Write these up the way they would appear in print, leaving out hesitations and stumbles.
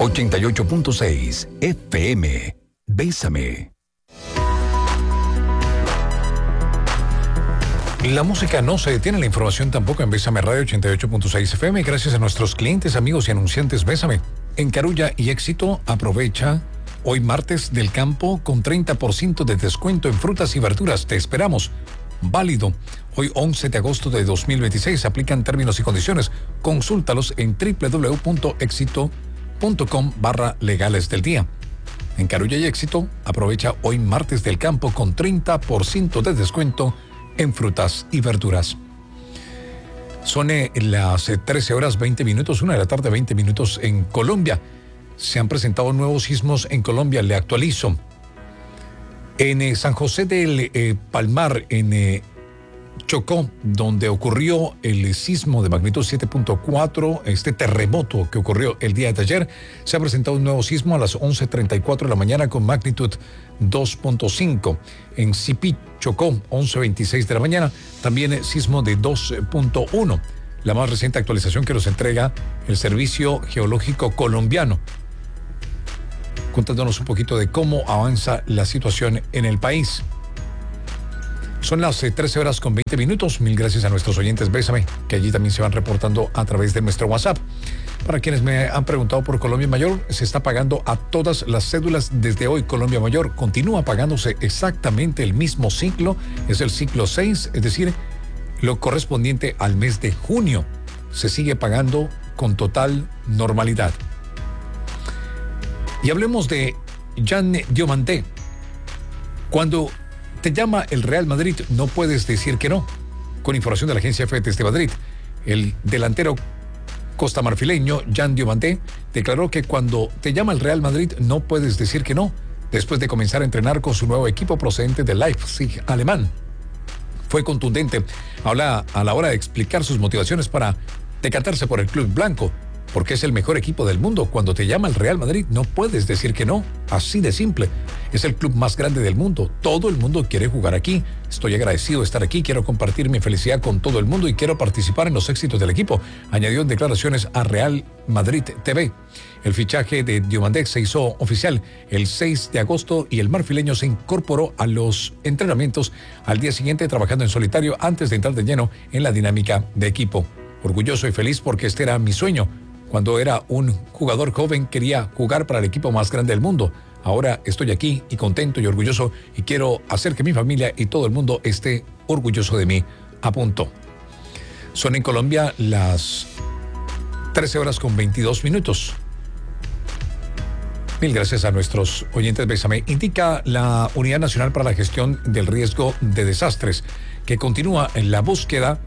88.6 FM. Bésame. La música no se detiene, la información tampoco en Bésame Radio 88.6 FM. Gracias a nuestros clientes, amigos y anunciantes Bésame. En Carulla y Éxito, aprovecha hoy martes del campo con 30% de descuento en frutas y verduras. Te esperamos. Válido hoy 11 de agosto de 2026. Aplican términos y condiciones. Consúltalos en www.éxito.com/legales del día. En Carulla y Éxito, aprovecha hoy martes del campo con 30% de descuento en frutas y verduras. Son las 13 horas 20 minutos, 1 de la tarde 20 minutos en Colombia. Se han presentado nuevos sismos en Colombia, le actualizo. En San José del Palmar, en Chocó, donde ocurrió el sismo de magnitud 7.4, este terremoto que ocurrió el día de ayer, se ha presentado un nuevo sismo a las 11:34 de la mañana con magnitud 2.5. En Sipí, Chocó, 11:26 de la mañana, también sismo de 2.1. La más reciente actualización que nos entrega el Servicio Geológico Colombiano, contándonos un poquito de cómo avanza la situación en el país. Son las 13 horas con 20 minutos. Mil gracias a nuestros oyentes Bésame, que allí también se van reportando a través de nuestro WhatsApp. Para quienes me han preguntado por Colombia Mayor, se está pagando a todas las cédulas desde hoy. Colombia Mayor continúa pagándose exactamente el mismo ciclo, es el ciclo 6, es decir, lo correspondiente al mes de junio. Se sigue pagando con total normalidad. Y hablemos de Jan Diomandé. Cuando te llama el Real Madrid, no puedes decir que no. Con información de la agencia EFE desde Madrid, el delantero costamarfileño Jan Diomandé declaró que cuando te llama el Real Madrid no puedes decir que no, después de comenzar a entrenar con su nuevo equipo procedente de Leipzig alemán. Fue contundente a la hora de explicar sus motivaciones para decantarse por el club blanco, porque es el mejor equipo del mundo. Cuando te llama el Real Madrid no puedes decir que no, así de simple. Es el club más grande del mundo, todo el mundo quiere jugar aquí. Estoy agradecido de estar aquí, quiero compartir mi felicidad con todo el mundo y quiero participar en los éxitos del equipo, añadió en declaraciones a Real Madrid TV. El fichaje de Diomandé se hizo oficial el 6 de agosto y el marfileño se incorporó a los entrenamientos al día siguiente, trabajando en solitario antes de entrar de lleno en la dinámica de equipo. Orgulloso y feliz porque este era mi sueño. Cuando era un jugador joven quería jugar para el equipo más grande del mundo. Ahora estoy aquí y contento y orgulloso y quiero hacer que mi familia y todo el mundo esté orgulloso de mí, apuntó. Son en Colombia las 13 horas con 22 minutos. Mil gracias a nuestros oyentes Bésame. Indica la Unidad Nacional para la Gestión del Riesgo de Desastres que continúa en la búsqueda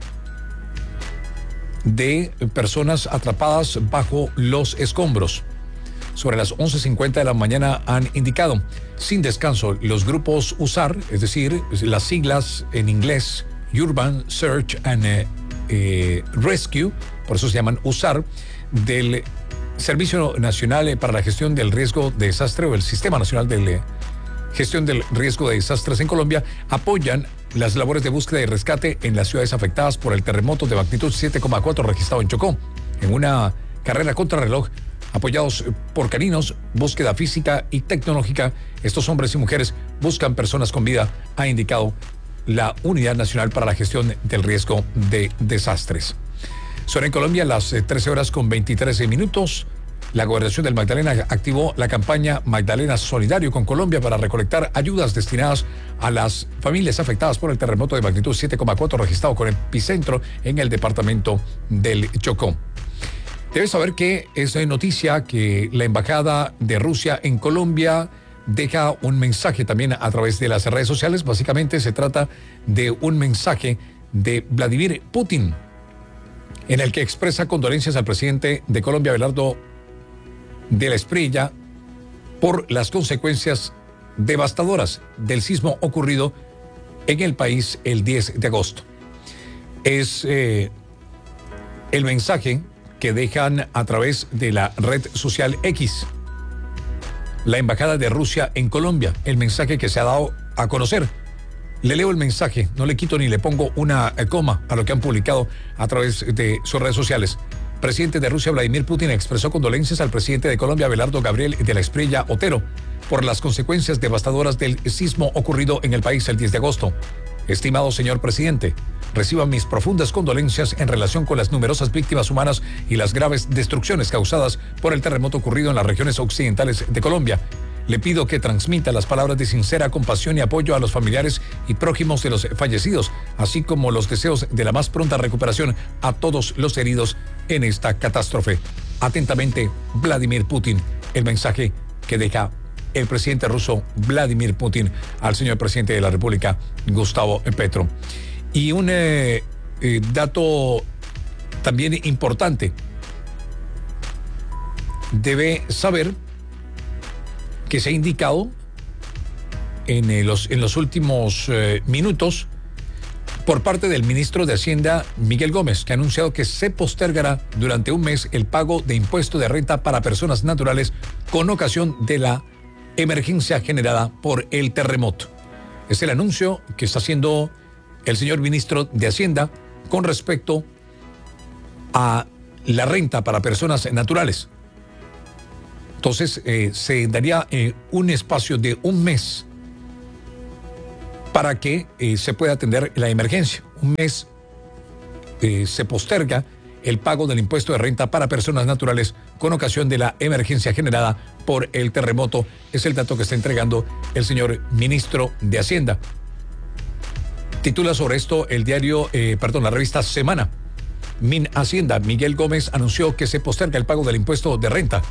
de personas atrapadas bajo los escombros. Sobre las 11:50 de la mañana han indicado, sin descanso, los grupos USAR, es decir, las siglas en inglés, Urban Search and Rescue, por eso se llaman USAR, del Servicio Nacional para la Gestión del Riesgo de Desastre, o el Sistema Nacional de Gestión del Riesgo de Desastres en Colombia, apoyan las labores de búsqueda y rescate en las ciudades afectadas por el terremoto de magnitud 7,4 registrado en Chocó. En una carrera contrarreloj, apoyados por caninos, búsqueda física y tecnológica, estos hombres y mujeres buscan personas con vida, ha indicado la Unidad Nacional para la Gestión del Riesgo de Desastres. Son en Colombia las 13 horas con 23 minutos. La Gobernación del Magdalena activó la campaña Magdalena Solidario con Colombia para recolectar ayudas destinadas a las familias afectadas por el terremoto de magnitud 7,4 registrado con epicentro en el departamento del Chocó. Debes saber que es noticia que la Embajada de Rusia en Colombia deja un mensaje también a través de las redes sociales. Básicamente se trata de un mensaje de Vladimir Putin, en el que expresa condolencias al presidente de Colombia, Abelardo de la Espriella, por las consecuencias devastadoras del sismo ocurrido en el país el 10 de agosto. Es el mensaje que dejan a través de la red social X, la Embajada de Rusia en Colombia, el mensaje que se ha dado a conocer. Le leo el mensaje, no le quito ni le pongo una coma a lo que han publicado a través de sus redes sociales. presidente de Rusia, Vladimir Putin, expresó condolencias al presidente de Colombia, Abelardo Gabriel de la Espriella Otero, por las consecuencias devastadoras del sismo ocurrido en el país el 10 de agosto. Estimado señor presidente, reciba mis profundas condolencias en relación con las numerosas víctimas humanas y las graves destrucciones causadas por el terremoto ocurrido en las regiones occidentales de Colombia. Le pido que transmita las palabras de sincera compasión y apoyo a los familiares y prójimos de los fallecidos, así como los deseos de la más pronta recuperación a todos los heridos en esta catástrofe. Atentamente, Vladimir Putin. El mensaje que deja el presidente ruso Vladimir Putin al señor presidente de la República, Gustavo Petro. Y un dato también importante. Debe saber que se ha indicado en los últimos minutos por parte del ministro de Hacienda, Miguel Gómez, que ha anunciado que se postergará durante un mes el pago de impuesto de renta para personas naturales con ocasión de la emergencia generada por el terremoto. Es el anuncio que está haciendo el señor ministro de Hacienda con respecto a la renta para personas naturales. Entonces, se daría un espacio de un mes para que se pueda atender la emergencia. Un mes se posterga el pago del impuesto de renta para personas naturales con ocasión de la emergencia generada por el terremoto. Es el dato que está entregando el señor ministro de Hacienda. Titula sobre esto el la revista Semana. Hacienda, Miguel Gómez, anunció que se posterga el pago del impuesto de renta.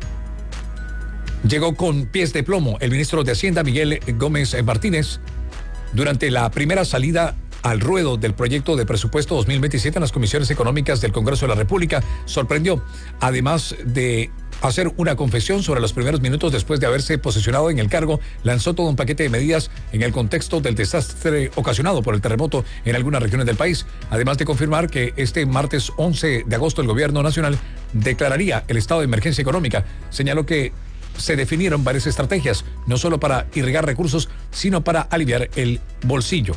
Llegó con pies de plomo el ministro de Hacienda, Miguel Gómez Martínez, durante la primera salida al ruedo del proyecto de presupuesto 2027 en las comisiones económicas del Congreso de la República. Sorprendió, además de hacer una confesión sobre los primeros minutos después de haberse posesionado en el cargo, lanzó todo un paquete de medidas en el contexto del desastre ocasionado por el terremoto en algunas regiones del país, además de confirmar que este martes 11 de agosto el gobierno nacional declararía el estado de emergencia económica. Señaló que se definieron varias estrategias, no solo para irrigar recursos, sino para aliviar el bolsillo.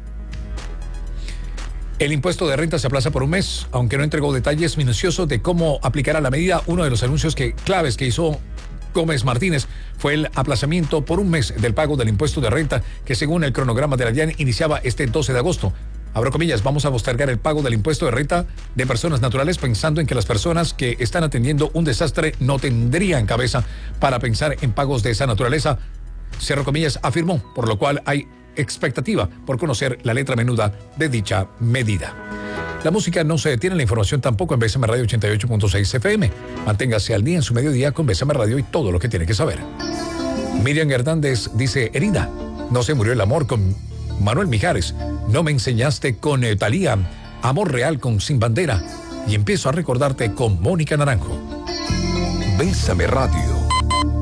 El impuesto de renta se aplaza por un mes, aunque no entregó detalles minuciosos de cómo aplicará la medida. Uno de los anuncios claves que hizo Gómez Martínez fue el aplazamiento por un mes del pago del impuesto de renta, que según el cronograma de la DIAN iniciaba este 12 de agosto. Abro comillas, vamos a postergar el pago del impuesto de renta de personas naturales pensando en que las personas que están atendiendo un desastre no tendrían cabeza para pensar en pagos de esa naturaleza, cierro comillas, afirmó, por lo cual hay expectativa por conocer la letra menuda de dicha medida. La música no se detiene, la información tampoco en BSM Radio 88.6 FM. Manténgase al día en su mediodía con BSM Radio y todo lo que tiene que saber. Miriam Hernández dice, herida, no se murió el amor con Manuel Mijares, no me enseñaste con Thalía, amor real con Sin Bandera, y empiezo a recordarte con Mónica Naranjo. Bésame Radio.